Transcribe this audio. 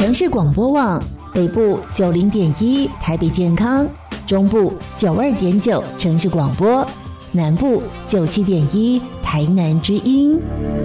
城市广播网，北部90.1台北健康，中部92.9城市广播，南部97.1台南之音。